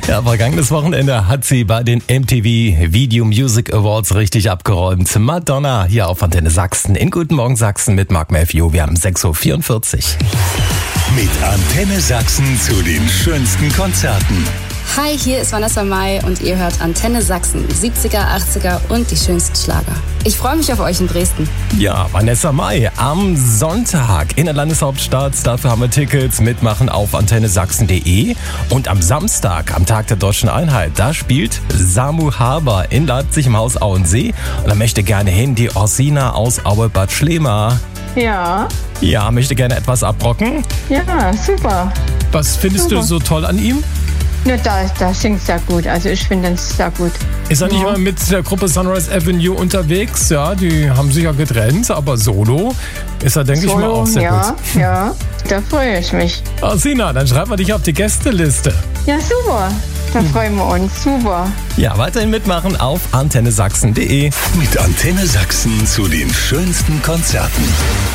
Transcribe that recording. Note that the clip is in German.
Ja, vergangenes Wochenende hat sie bei den MTV Video Music Awards richtig abgeräumt. Madonna hier auf Antenne Sachsen in Guten Morgen Sachsen mit Mark Matthew. Wir haben 6.44 Uhr. Mit Antenne Sachsen zu den schönsten Konzerten. Hi, hier ist Vanessa Mai und ihr hört Antenne Sachsen, 70er, 80er und die schönsten Schlager. Ich freue mich auf euch in Dresden. Ja, Vanessa Mai am Sonntag in der Landeshauptstadt. Dafür haben wir Tickets. Mitmachen auf antennesachsen.de. Und am Samstag, am Tag der Deutschen Einheit, da spielt Samu Haber in Leipzig im Haus Auensee. Und da möchte gerne hin die Orsina aus Aue-Bad Schlema. Ja. Ja, möchte gerne etwas abrocken. Ja, super. Was findest du so toll an ihm? Ja, da singt sehr gut. Also ich finde es sehr gut. Ist er nicht mal mit der Gruppe Sunrise Avenue unterwegs? Ja, die haben sich ja getrennt, aber solo ist er, denke ich mal, auch sehr gut. Ja, da freue ich mich. Sina, dann schreiben wir dich auf die Gästeliste. Ja, super. Da freuen wir uns. Super. Ja, weiterhin mitmachen auf antennesachsen.de. Mit Antenne Sachsen zu den schönsten Konzerten.